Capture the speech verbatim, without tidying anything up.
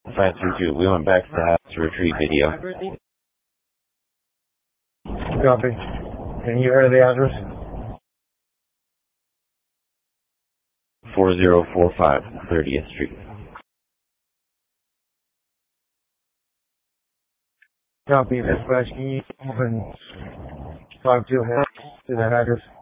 five three two. We went back to the house to retrieve video. Copy. And you heard the address? four zero four five, thirtieth Street. Copy. Dispatch, can you open five two to that address?